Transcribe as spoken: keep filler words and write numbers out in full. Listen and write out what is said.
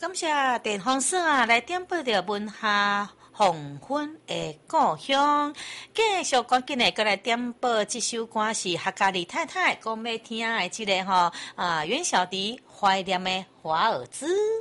感谢电风扇啊，来点播着文夏黄昏的故乡。继续赶紧的，过来点播这首歌是客家李太太讲要听的这个吼啊，袁小迪怀念的华尔兹。